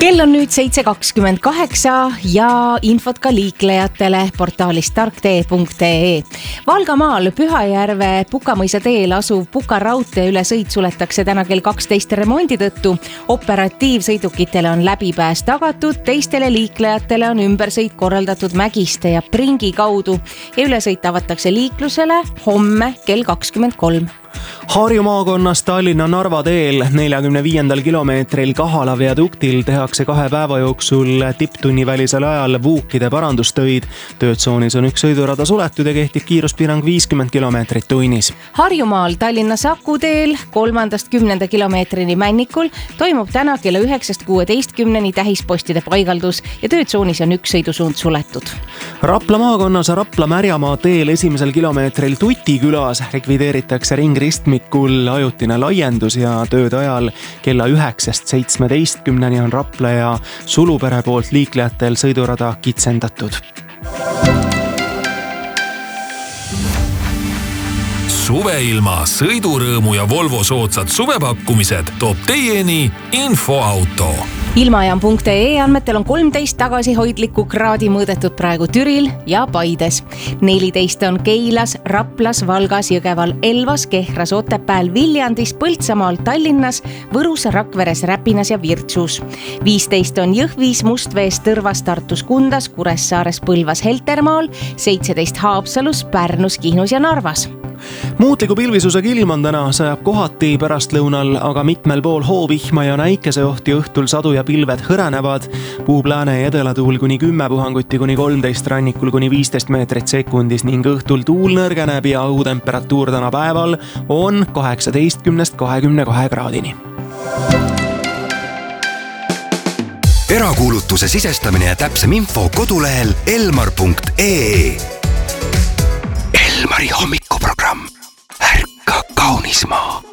Kell on nüüd 7:28 ja infot ka liiklejatele portaalist tarktee.ee. Valgamaal Pühajärve Pukamõisa teel asuv Puka raudtee üle sõit suletakse täna kell 12 remondi tõttu. Operatiivsõidukitele on läbipääs tagatud, teistele liiklejatele on ümbersõit korraldatud Mägiste ja Pringi kaudu ja ülesõit avatakse liiklusele homme kell 23. Harju maakonnas Tallinna-Narva teel 45. kilomeetril Kahala viaduktil tehakse 2 päeva jooksul tipptunnivälisel ajal vuukide parandustöid. Töötsoonis on üks sõidurada suletud ja kehtib kiiruspiirang 50 kilomeetrit tunnis. Harjumaal Tallinna-Saku teel 3-10 kilomeetrini Männikul toimub täna kella 9-16 tähispostide paigaldus ja töötsoonis on üks sõidusuund suletud. Rapla maakonnas Rapla-Märjamaa teel 1. kilomeetril Tuti külas likvideeritakse ringristmikul ajutine laiendus ja tööde ajal kella 9-17 on Rapla ja Sulupere poolt liiklejatel sõidurada kitsendatud. Suveilma, sõidurõõmu ja Volvo soodsad suvepakkumised toob teieni Infoauto. Ilmajaam.ee andmetel on 13 tagasihoidlikku kraadi mõõdetud praegu Türil ja Paides. 14 on Keilas, Raplas, Valgas, Jõgeval, Elvas, Kehras, Otepääl, Viljandis, Põltsamaal, Tallinnas, Võrus, Rakveres, Räpinas ja Virtsus. 15 on Jõhvis, Mustvees, Tõrvas, Tartus, Kundas, Kuressaares, Põlvas, Heltermaal, 17 Haapsalus, Pärnus, Kihnus ja Narvas. Muutliku pilvisusega ilm on täna, sajab kohati pärastlõunal, aga mitmel pool hoovihma ja näikeseoht ja õhtul sadu ja pilved hõrenevad. Puhub lääne ja edelatuul kuni 10 puhanguti kuni 13, rannikul kuni 15 meetrit sekundis ning õhtul tuul nõrgeneb ja õhutemperatuur täna päeval on 18-22 kraadini. Erakuulutuse sisestamine ja täpsem info kodulehel elmar.ee. Elmari hommikuprogramm. Ärka kaunis maa.